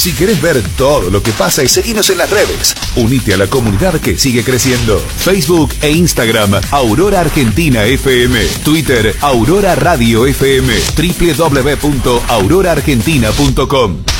Si querés ver todo lo que pasa y seguinos en las redes, unite a la comunidad que sigue creciendo. Facebook e Instagram, Aurora Argentina FM. Twitter, Aurora Radio FM. www.auroraargentina.com.